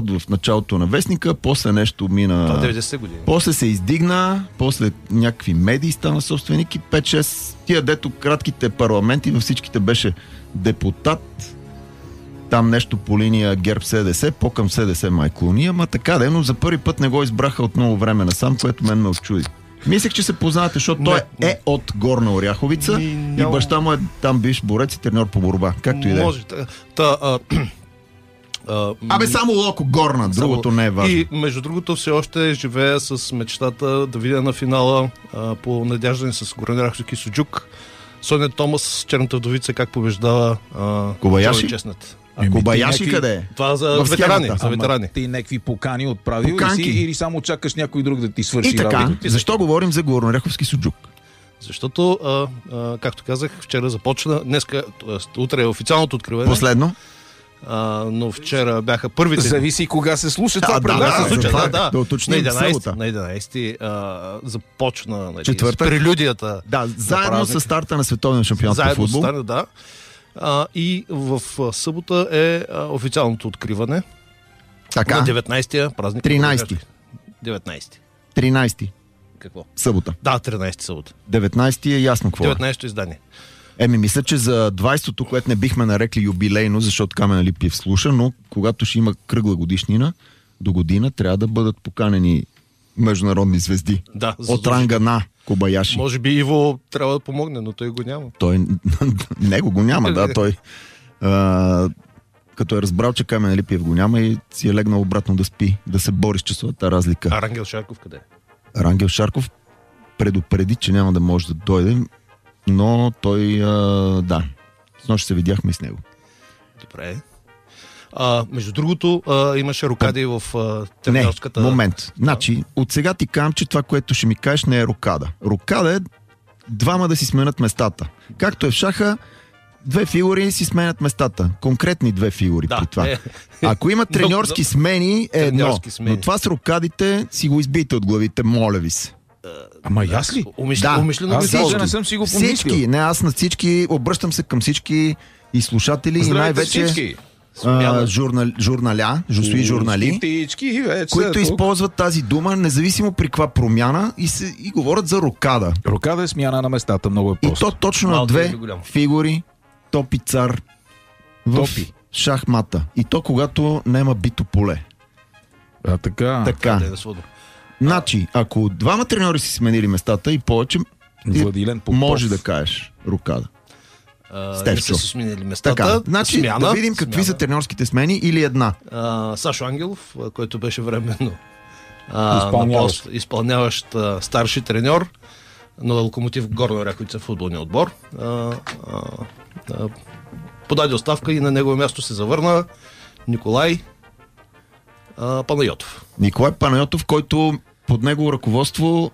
в началото на вестника, после нещо мина... Това 90 години. После се издигна, после някакви медии стана собственик и 5-6 тия дето кратките парламенти, във всичките беше депутат, там нещо по линия ГЕРБ СДС, по-към СДС майклония, ама така да, но за първи път не го избраха от много време насам, което мен ме очуди. Мислех, че се познавате, защото той е от Горна Оряховица и баща му е там бивш борец и треньор по борба. Както и да е. Може. Само Локо Горна, другото не е важно. И между другото все още живея с мечтата да видя на финала по надяждане с Горен Оряховски Суджук Соня Томас, Черната вдовица, как побеждава Кобаяши? Честната. Кобаяши къде е? Това за ветерани. За ветерани. Ти някакви покани отправил ли си или само чакаш някой друг да ти свърши и така, работа? защо говорим за Горен Оряховски Суджук? Защото, както казах, вчера започна, утре е официалното откриване. Последно? Но вчера бяха първите... Зависи кога се слуша това предаване. Да уточним на 11 започна четвъртък. Прелюдията. Да, заедно с старта на световния шампионат по футбол. Заедно да. И в събота е официалното откриване. Така. На 19-тия празник. 13-ти. 19-ти. 13-ти. Какво? Събота. Да, 13-ти събота. 19-ти е ясно какво. 19-то издание. Мисля, че за 20-то, което не бихме нарекли юбилейно, защото Камен Липиев слуша, но когато ще има кръгла годишнина, до година трябва да бъдат поканени международни звезди. Да, от ранга на Кобаяши. Може би Иво трябва да помогне, но той го няма. Него го няма, да. Той като е разбрал, че Камен Липиев го няма и си е легнал обратно да спи, да се бори с часовата разлика. А Рангел Шарков къде е? Рангел Шарков предупреди, че няма да може да дойде, но той, с нощ се видяхме с него. Добре. Между другото, имаше рокади в тренерската... Не, момент. Значи, от сега ти казвам, че това, което ще ми кажеш, не е рокада. Рокада е двама да си сменят местата. Както е в шаха, две фигури си сменят местата. Конкретни две фигури при това. Ако има треньорски смени, е едно. Но това с рокадите си го избийте от главите, моля ви се. Ама и аз ли? Умишлено аз не съм си го помислил. Всички, не аз на всички, обръщам се към всички и слушатели и най-вече журнали, които използват тази дума, независимо при каква промяна и говорят за рокада. Рокада е смяна на местата, много е просто. И то точно на две фигури, топ и цар в шахмата. И то когато няма бито поле. Така. Значи, ако двама треньори си сменили местата и повече, може да кажеш рокада. Са си сменили местата. Така, значи да видим какви са треньорските смени или една. Сашо Ангелов, който беше временно изпълняващ старши треньор на Локомотив Горна Оряховица футболния отбор. Подаде оставка и на негово място се завърна Николай Панайотов. Николай Панайотов, който под негово ръководство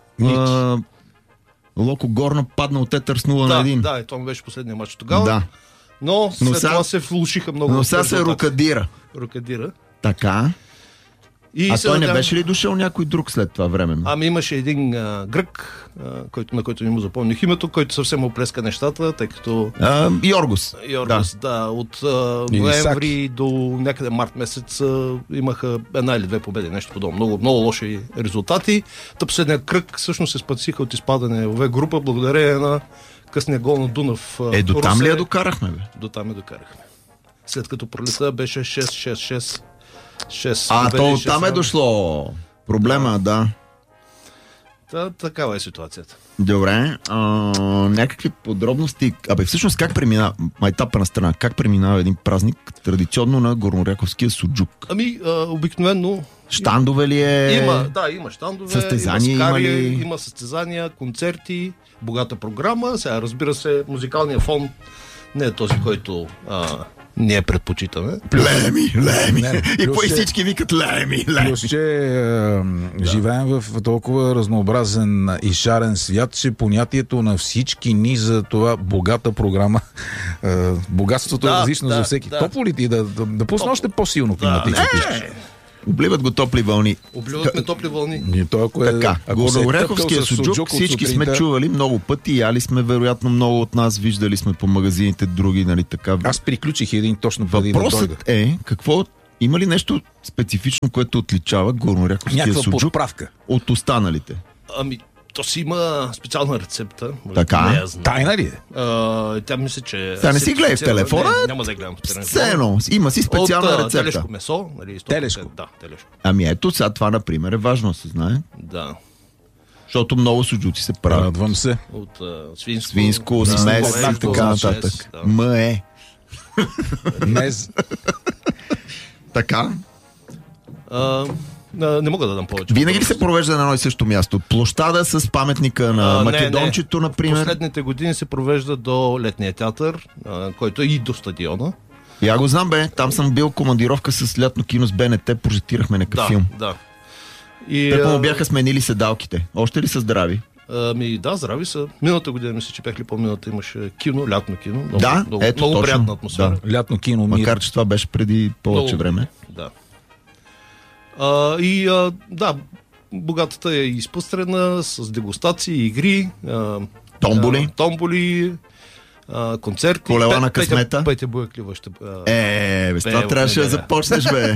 Локо Горна падна от етър с 0-1. Да, това беше последния матч тогава. Да. Но след това се влушиха много. Но сега се рокадира. Така. Той не беше ли дошъл някой друг след това време? Имаше един грък, на който не му запомних името, който съвсем оплеска нещата, тъй като... Йоргос, от ноември до някъде март месец имаха една или две победи, нещо подобно. Много, много лоши резултати. Последният кръг всъщност се спасиха от изпадане в група, благодарение на късния гол на Дунав. До там ли я докарахме, бе? До там я докарахме. След като пролета беше 6-6-6. То там е дошло проблема, да. Такава е ситуацията. Добре, някакви подробности. Всъщност как преминава, майтапа на страна, как преминава един празник традиционно на Горнооряховския суджук? Обикновено щандове ли е? Има щандове, състезания, има състезания, концерти, богата програма. Сега, разбира се, музикалният фон не е този, който ние предпочитаме. Леми! И по всички викат леми! Плюс, че живеем в толкова разнообразен и шарен свят, че понятието на всички ни за това богата програма, богатството е различно за всеки. Топло ли ти да пусна още по-силно климатичното? Обливат го топли вълни. Обливат топли вълни. Така, Горнооряховския суджук всички сме чували много пъти, яли сме вероятно много от нас, виждали сме по магазините други, нали така. Аз приключих един точно преди да дойда. Въпросът е, какво Има ли нещо специфично, което отличава горнооряховския суджук подправка от останалите? То си има специална рецепта. Така? Тайна ли е? Тя мисля, че... Сега не си гледай в телефона. Няма да гледам в телефона. Сцено, има си специална рецепта. От телешко месо. Нали, телешко? Да, телешко. Ето, сега това, например, е важно да се знае. Да. Защото много суджуци се правят. Радвам се. От свинско, смес и така нататък. Мъе. Мез. Така. Не мога да дам повече. Винаги ли се провежда на едно и също място? Площада с паметника на Македончето, например? Последните години се провежда до Летния театър, който е и до стадиона. Я го знам, бе. Там съм бил командировка с лятно кино с БНТ, прожектирахме някакъв филм. Да. Те му бяха сменили седалките. Още ли са здрави? Да, здрави са. Миналата година, мисля, че бях ли по-миналата, имаше кино, лятно кино. Много приятна атмосфера. Да. Лятно кино. Макар, че това беше преди повече време. Да. Богатата е изпъстрена с дегустации, игри, томболи, концерти. Колела на късмета. Петя Бояклива ще... С това трябваше да започнеш, бе.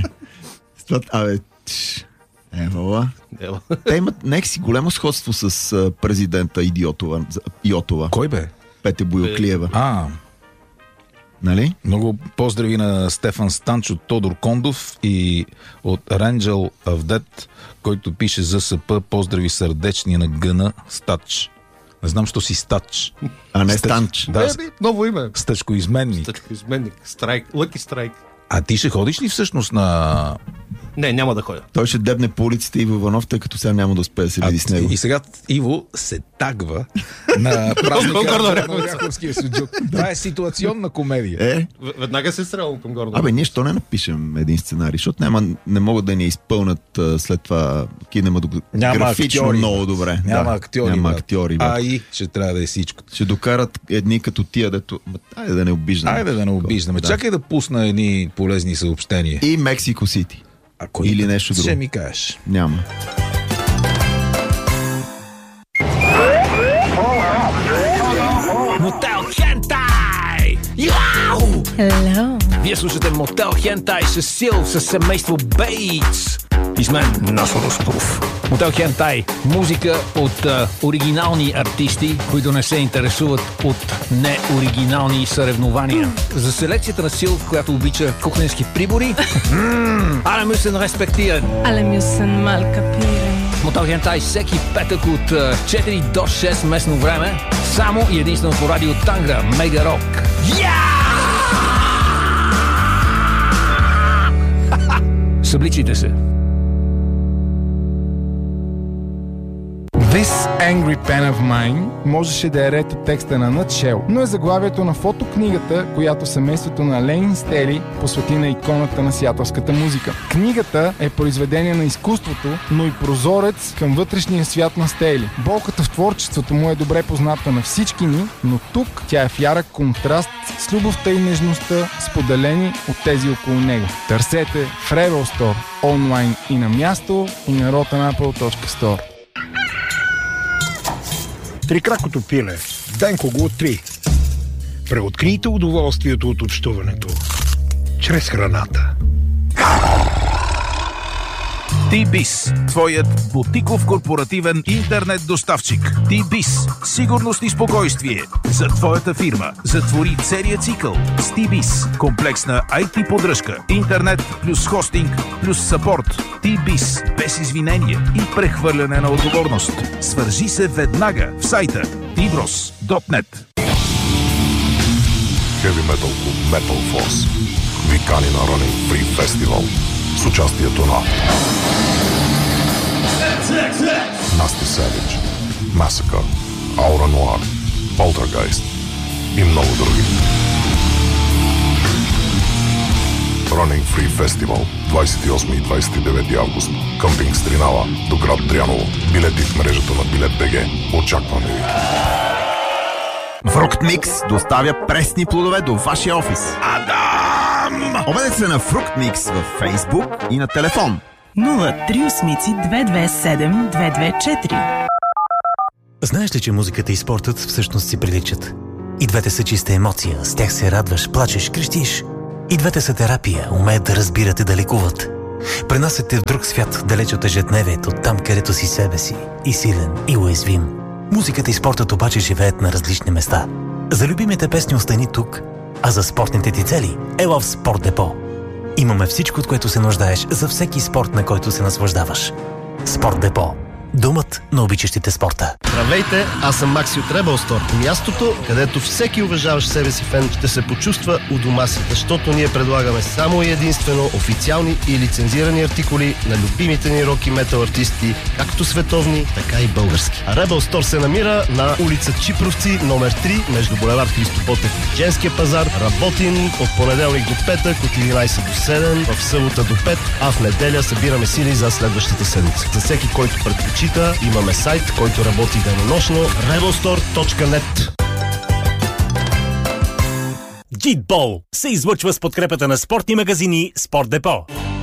Евала. Те имат някакси голямо сходство с президента Йотова. Кой бе? Петя Бояклиева. Нали? Много поздрави на Стефан Станч от Тодор Кондов и от Ранджел Авдет, който пише за СП поздрави сърдечни на Гъна Стач. Не знам, що си Стач. А не Станч. Да, ново име. Стъчкоизменник. Лъки страйк. А ти ще ходиш ли всъщност на... Не, няма да ходя. Той ще дебне по улиците Иво Иванов, тъй като сега няма да успее да се види с него. И сега Иво се тагва на празника на Горнооряховския суджук. Това е ситуационна комедия. Веднага се стрелвам към Горнооряховския. Ние що не напишем един сценарий, защото не могат да ни изпълнат след това кинематографично много добре. Няма актьори. И ще трябва да е всичко. Ще докарат едни като тия, дето... Айде да не обиждаме. Чакай да пусна едни полезни съобщения. И Мексико Сити. Или нещо друго. Ще ми кажеш. Няма. Мотел Хентай! Яу! Hello! Вие слушате Мотел Хентай с Сил, с семейство Бейтс. И с мен Насо Роспов. Мотел Хентай. Музика от оригинални артисти, които не се интересуват от неоригинални съревнования. За селекцията на Сил, която обича кухненски прибори. Але мюсен респектиран. Але мюсен мал капиран. Мотел Хентай всеки петък от 4 до 6 местно време. Само и единствено по радио Тангра. Мега Рок. Събличайте се. This Angry Pen of Mine можеше да е ред от текста на Nutshell, но е заглавието на фотокнигата, която семейството на Ленин Стели посвети на иконата на сиатълската музика. Книгата е произведение на изкуството, но и прозорец към вътрешния свят на Стели. Болката в творчеството му е добре позната на всички ни, но тук тя е в ярък контраст с любовта и нежността, споделени от тези около него. Търсете в Rebel Store, онлайн и на място, и на rotanapple.store. Трикракото пиле. Денко го откри. Преоткрийте удоволствието от общуването чрез храната. T-Biz, твоят бутиков корпоративен интернет доставчик. T-Biz, сигурност и спокойствие за твоята фирма. Затвори целият цикъл с T-Biz. Комплексна IT поддръжка, интернет плюс хостинг плюс съпорт. T-Biz, без извинения и прехвърляне на отговорност. Свържи се веднага в сайта tbros.net. Heavy Metal Club Metal Force викани на Running Free Festival с участието на Nasty Savage, Massacre, Aura Noir, Poltergeist и много други. Running Free Festival 28 и 29 август. Къмпинг Стринава до град Дряново. Билети в мрежата на Билет.бг. Очакваме ви. Фрукт Микс доставя пресни плодове до вашия офис. Адам! Обадете се на Фрукт Микс във Фейсбук и на телефон 038-227-224. Знаеш ли, че музиката и спортът всъщност си приличат? И двете са чиста емоция. С тях се радваш, плачеш, крещиш. И двете са терапия, умеят да разбират и да лекуват. Пренасят те в друг свят, далеч от ежедневието, там където си себе си, и силен, и уязвим. Музиката и спортът обаче живеят на различни места. За любимите песни остани тук, а за спортните ти цели ела в Спорт Депо. Имаме всичко, от което се нуждаеш за всеки спорт, на който се наслаждаваш. Спорт Депо. Домът на обичащите спорта. Здравейте, аз съм Макси от Rebel Store. Мястото, където всеки уважаващ себе си фен ще се почувства у дома си, защото ние предлагаме само и единствено официални и лицензирани артикули на любимите ни рок и метал артисти, както световни, така и български. А Rebel Store се намира на улица Чипровци, номер 3, между булевард Христо Ботев и Женския пазар. Работим от понеделник до петък, от 11 до 7, в събота до 5, а в неделя събираме сили за следващата седмица. За всеки, който предпочита, имаме сайт, който работи денонощно, rebelstore.net. Джитбол се излъчва с подкрепата на спортни магазини Спорт Депо.